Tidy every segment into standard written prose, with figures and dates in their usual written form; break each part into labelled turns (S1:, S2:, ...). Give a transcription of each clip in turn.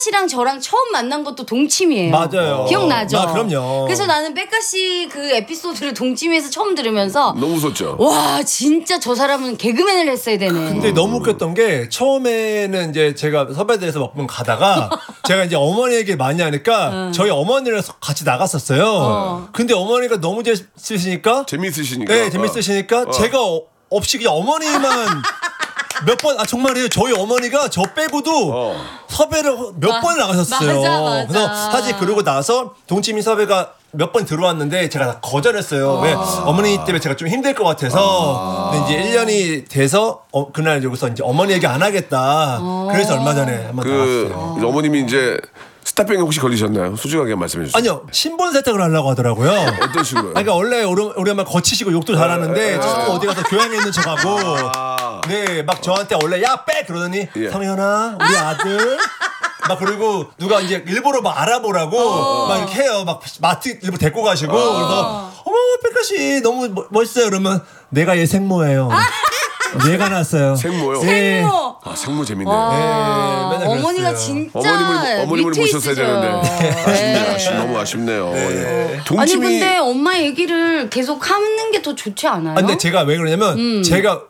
S1: 씨랑 저랑 처음 만난 것도 동침이에요.
S2: 맞아요.
S1: 기억나죠?
S2: 아, 그럼요.
S1: 그래서 나는 백가 씨 그 에피소드를 동침에서 처음 들으면서
S3: 너무 웃었죠.
S1: 와 진짜 저 사람은 개그맨을 했어야 되네.
S2: 근데 너무 웃겼던 게 처음에는 이제 제가 섭외돼서 몇 번 가다가 제가 이제 어머니 얘기 많이 하니까 저희 어머니랑 같이 나갔었어요. 근데 어머니가 너무 재밌으시니까
S3: 재밌으시니까.
S2: 네, 재밌으시니까 제가 없이 그냥 어머니만 몇 번, 정말이에요. 저희 어머니가 저 빼고도 섭외를 몇 번을 나가셨어요.
S1: 맞아.
S2: 그래서 사실 그러고 나서 동치미 섭외가 몇 번 들어왔는데 제가 다 거절했어요. 왜? 어머니 때문에 제가 좀 힘들 것 같아서. 근데 이제 1년이 돼서 그날 여기서 이제 어머니 얘기 안 하겠다. 그래서 얼마 전에 한번 나왔어요.
S3: 어머님이 이제 스타병에 혹시 걸리셨나요? 솔직하게 말씀해 주세요.
S2: 아니요. 신분 세탁을 하려고 하더라고요.
S3: 어떤 식으로요?
S2: 그러니까 원래 오랜만에 거치시고 욕도 잘하는데 자꾸 어디 가서 교양에 있는 척하고 네, 막 저한테 원래 야 빼 그러더니 성현아 우리 아들 막 그리고 누가 이제 일부러 막 알아보라고 막 이렇게 해요. 막 마트 일부러 데리고 가시고 그래서 어머 백가 씨 너무 멋있어요. 그러면 내가 얘 생모예요. 얘가 났어요.
S3: 생모요?
S2: 네.
S1: 생모.
S3: 아, 생모 재밌네요.
S1: 와,
S2: 맨날
S1: 어머니가
S2: 그랬어요.
S1: 진짜
S3: 어머님을
S1: 밑에
S3: 모셨어야
S1: 있으셔요.
S3: 되는데. 너무 아쉽네요. 예.
S1: 아니
S3: 동치미
S1: 근데 엄마 얘기를 계속 하는 게 더 좋지 않아요?
S2: 근데 제가 왜 그러냐면 제가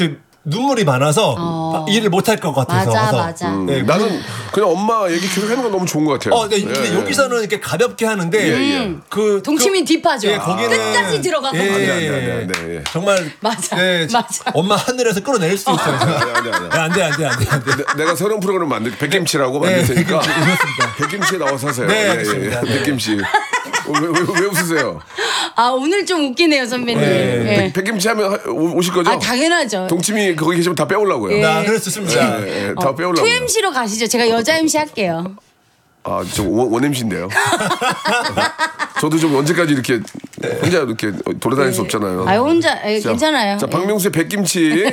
S2: 눈물이 많아서 일을 못할 것 같아서.
S1: 맞아.
S2: 네,
S3: 나는 그냥 엄마 얘기 계속 하는 건 너무 좋은 것 같아요.
S2: 네, 근데 여기서는 이렇게 가볍게 하는데 그
S1: 동치미 딥하죠.
S2: 예, 거기는
S1: 끝까지 들어가서.
S3: 네.
S2: 정말
S1: 맞아.
S2: 맞아. 엄마 하늘에서 끌어낼 수 있어요. 안 돼.
S3: 내가 새로운 프로그램 백김치라고 만들 테니까
S2: 그렇습니다.
S3: 백김치에 나와서 하세요.
S2: 네, 알겠습니다.
S3: 백김치. 왜 웃으세요?
S1: 아 오늘 좀 웃기네요 선배님. 네.
S3: 백김치 하면 오실 거죠?
S1: 아 당연하죠.
S3: 동치미 거기 계시면 다 빼오려고요.
S2: 나 그랬었습니다.
S3: 다 빼오려고.
S1: 2MC로 가시죠. 제가 여자 MC 할게요.
S3: 저 원 MC인데요. 저도 좀 언제까지 이렇게 혼자 이렇게 돌아다닐 수 없잖아요.
S1: 아 혼자 괜찮아요.
S3: 자, 박명수의 백김치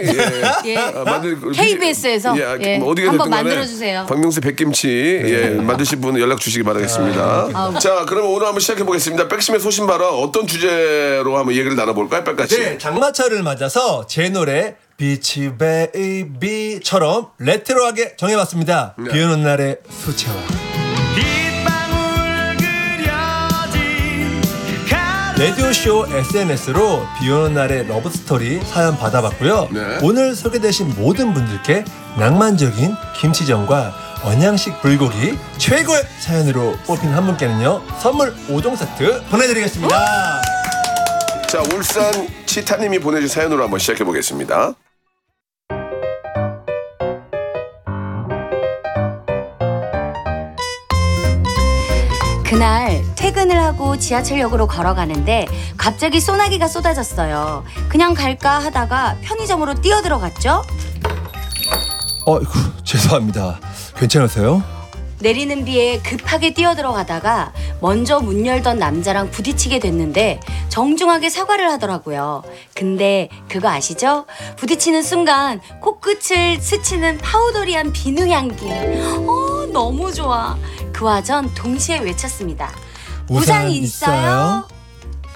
S1: KBS에서
S3: 어디가
S1: 한번
S3: 됐든 간에
S1: 만들어주세요.
S3: 박명수의 백김치 만드실 분 연락 주시기 바라겠습니다. 자, 그러면 오늘 한번 시작해 보겠습니다. 백심의 소신발언 어떤 주제로 한번 얘기를 나눠볼까요, 백같이?
S2: 네, 장마철을 맞아서 제 노래 비치 베이비처럼 레트로하게 정해봤습니다. 비 오는 날의 수채화. 라디오쇼 SNS로 비 오는 날의 러브스토리 사연 받아봤고요.
S3: 네.
S2: 오늘 소개되신 모든 분들께 낭만적인 김치전과 언양식 불고기 최고의 사연으로 뽑힌 한 분께는요 선물 5종 세트 보내드리겠습니다.
S3: 자, 울산 치타님이 보내준 사연으로 한번 시작해 보겠습니다.
S1: 그날 퇴근을 하고 지하철역으로 걸어가는데 갑자기 소나기가 쏟아졌어요. 그냥 갈까 하다가 편의점으로 뛰어들어갔죠.
S2: 죄송합니다. 괜찮으세요?
S1: 내리는 비에 급하게 뛰어들어가다가 먼저 문 열던 남자랑 부딪히게 됐는데 정중하게 사과를 하더라고요. 근데 그거 아시죠? 부딪히는 순간 코끝을 스치는 파우더리한 비누 향기. 너무 좋아. 그와 전 동시에 외쳤습니다. 우산 있어요?